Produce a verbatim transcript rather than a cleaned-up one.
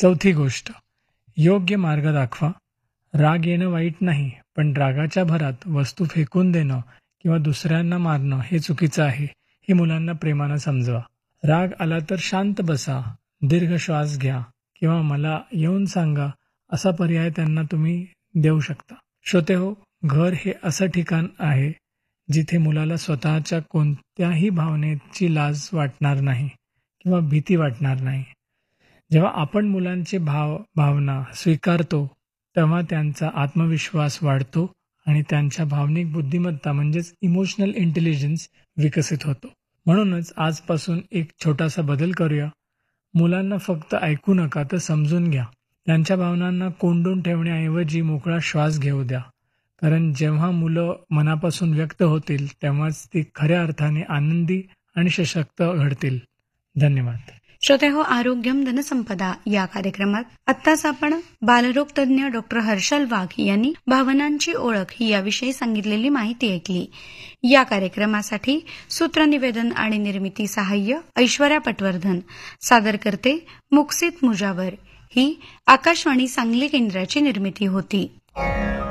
चौथी गोष्ट, योग्य मार्ग दाखवा. राग येणं वाईट नाही, पण रागाच्या भरात वस्तू फेकून देणं किंवा दुसऱ्यांना मारणं हे चुकीचं आहे हे मुलांना प्रेमानं समजवा. राग आला तर शांत बसा, दीर्घ श्वास घ्या किंवा मला येऊन सांगा असा पर्याय त्यांना तुम्ही देऊ शकता. श्रोते हो, घर हे असं ठिकाण आहे जिथे मुलाला स्वतःच्या कोणत्याही भावनेची लाज वाटणार नाही किंवा भीती वाटणार नाही. जेव्हा आपण मुलांचे भाव भावना स्वीकारतो तेव्हा त्यांचा आत्मविश्वास वाढतो आणि त्यांच्या भावनिक बुद्धिमत्ता म्हणजेच इमोशनल इंटेलिजन्स विकसित होतो. म्हणूनच आजपासून एक छोटासा बदल करूया. मुलांना फक्त ऐकू नका तर समजून घ्या. त्यांच्या भावनांना कोंडून ठेवण्याऐवजी मोकळा श्वास घेऊ द्या. कारण जेव्हा मुलं मनापासून व्यक्त होतील तेव्हाच ती खऱ्या अर्थाने आनंदी आणि सशक्त घडतील. धन्यवाद. श्रोते हो, आरोग्यम धनसंपदा या कार्यक्रमात आत्ताच आपण बालरोग तज्ञ डॉक्टर हर्षल वाघ यांनी भावनांची ओळख याविषयी सांगितलेली माहिती ऐकली. या कार्यक्रमासाठी सूत्रनिवेदन आणि निर्मिती सहाय्य ऐश्वर्या पटवर्धन, सादर करते मुक्सित मुजावर. ही आकाशवाणी सांगली केंद्राची निर्मिती होती.